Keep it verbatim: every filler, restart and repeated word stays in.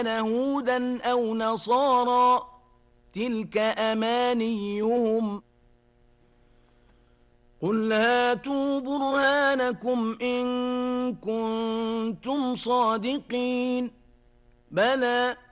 هودا أو نصارى تلك أمانيهم قل هاتوا برهانكم إن كنتم صادقين بلى